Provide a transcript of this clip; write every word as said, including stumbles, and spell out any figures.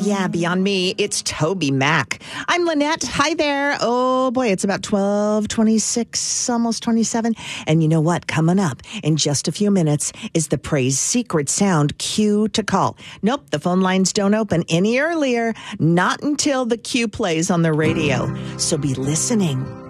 yeah, beyond me, it's Toby Mac. I'm Lynette. Hi there. Oh, boy, it's about twelve twenty-six, almost twenty-seven. And you know what? Coming up in just a few minutes is the Praise Secret Sound cue to call. Nope, the phone lines don't open any earlier, not until the cue plays on the radio. So be listening.